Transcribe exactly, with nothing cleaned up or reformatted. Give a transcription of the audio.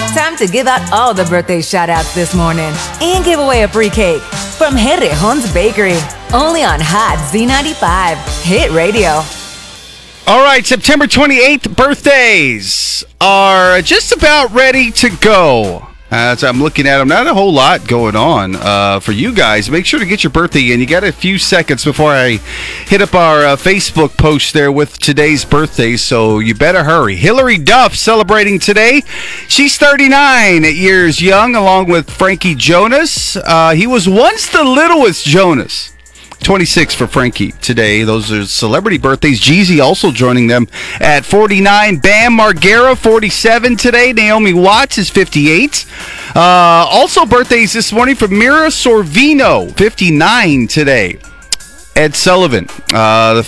Time to give out all the birthday shout-outs this morning and give away a free cake from Herrejon's Bakery. Only on Hot Z ninety-five Hit Radio. All right, September twenty-eighth birthdays are just about ready to go. As I'm looking at them, not a whole lot going on uh, for you guys. Make sure to get your birthday in. You got a few seconds before I hit up our uh, Facebook post there with today's birthdays, so you better hurry. Hillary Duff celebrating today. She's thirty-nine years young, along with Frankie Jonas. Uh, he was once the littlest Jonas. twenty-six for Frankie today. Those are celebrity birthdays. Jeezy also joining them at forty-nine. Bam Margera, forty-seven today. Naomi Watts is fifty-eight. Uh, also birthdays this morning for Mira Sorvino, fifty-nine today. Ed Sullivan, uh, the